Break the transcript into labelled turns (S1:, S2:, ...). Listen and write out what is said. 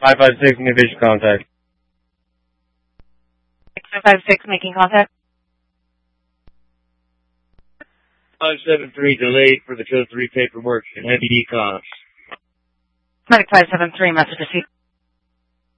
S1: 556 Innovation contact.
S2: 556 making contact.
S3: 573 delayed for the code 3 paperwork and heavy decons.
S2: Medic 573, message received.